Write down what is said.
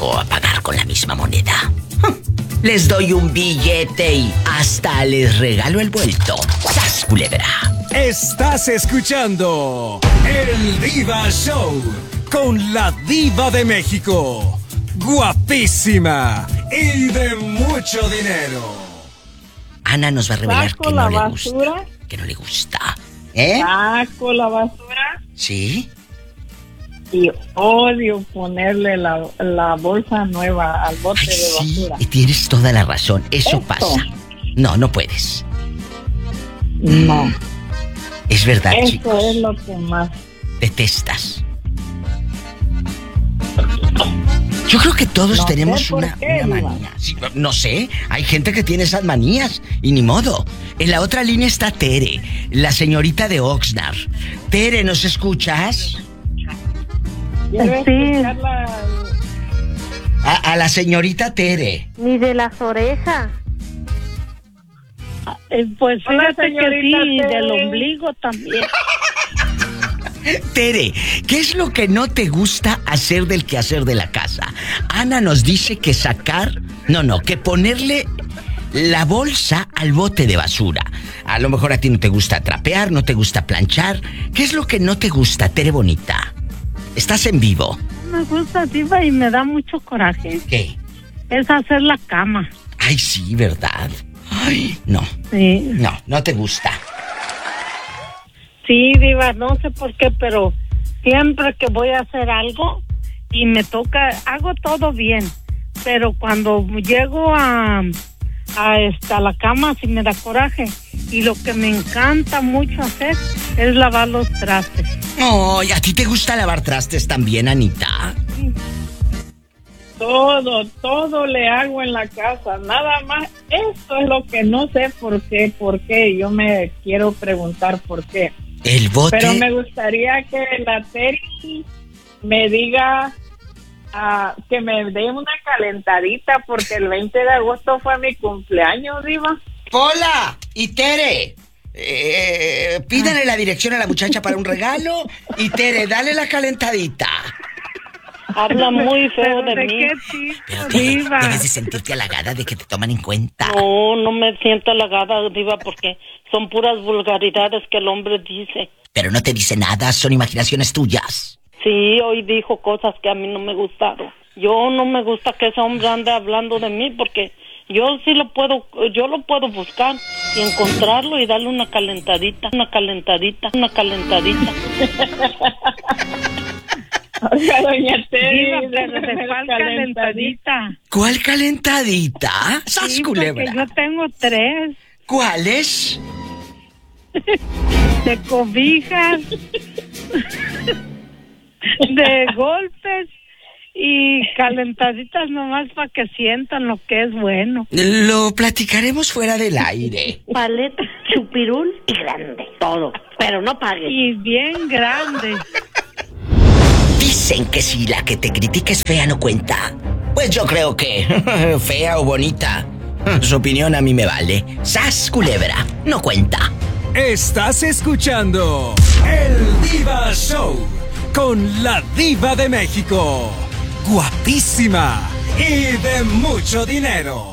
México a pagar con la misma moneda. Les doy un billete y hasta les regalo el vuelto. ¡Sas, culebra! Estás escuchando El Diva Show con la Diva de México. Guapísima y de mucho dinero. Ana nos va a revelar ¿Saco que no la le basura? gusta. Que no le gusta. Saco la basura. ¿Sí? Y odio ponerle la bolsa nueva al bote Ay, de sí, basura. y tienes toda la razón. Eso Esto. pasa. No, no puedes. No. Es verdad, Eso chicos. es lo que más. Detestas. Yo creo que todos No tenemos sé por una qué, Diva. manía. Sí, no sé, hay gente que tiene esas manías y ni modo. En la otra línea está Tere, la señorita de Oxnard. Tere, ¿nos escuchas? Quiero escuchar A la señorita Tere. Ni de las orejas. Pues Hola, fíjate que señorita sí, Tere. del ombligo también. Tere, ¿qué es lo que no te gusta hacer del quehacer de la casa? Ana nos dice que que ponerle la bolsa al bote de basura. A lo mejor a ti no te gusta trapear, no te gusta planchar. ¿Qué es lo que no te gusta, Tere bonita? Estás en vivo. Me gusta, Diva, y me da mucho coraje. ¿Qué? Es hacer la cama. Ay, sí, ¿verdad? Ay, no. Sí. No te gusta. Sí, Diva, no sé por qué, pero siempre que voy a hacer algo y me toca, hago todo bien, pero cuando llego a la cama sí me da coraje, y lo que me encanta mucho hacer es lavar los trastes. Ay, ¿a ti te gusta lavar trastes también, Anita? todo le hago en la casa, nada más. Eso es lo que no sé por qué. Yo me quiero preguntar por qué. El bote. Pero me gustaría que la Terry me diga, que me dé una calentadita, porque el 20 de agosto fue mi cumpleaños, Diva. Pola y Tere, pídanle la dirección a la muchacha para un regalo. Y Tere, dale la calentadita. Habla muy feo ¿Pero de de mí. qué tipo, Pero Diva? debes de sentirte halagada de que te toman en cuenta. No me siento halagada, Diva, porque son puras vulgaridades que el hombre dice. Pero no te dice nada, son imaginaciones tuyas. Sí, hoy dijo cosas que a mí no me gustaron. Yo no me gusta que ese hombre ande hablando de mí, porque yo lo puedo buscar y encontrarlo y darle una calentadita. Oiga, doña Terry, Diva, pero ¿de cuál calentadita? ¿Cuál calentadita? ¡Sas, Sí, culebra! porque yo tengo 3. ¿Cuáles? De cobijas, de golpes y calentaditas nomás para que sientan lo que es bueno. Lo platicaremos fuera del aire. Paleta, chupirul y grande. Todo. Pero no pagues. Y bien grande. Dicen que si la que te critica es fea no cuenta. Pues yo creo que fea o bonita, su opinión a mí me vale. ¡Sas, culebra! No cuenta. Estás escuchando El Diva Show con la Diva de México. Guapísima y de mucho dinero.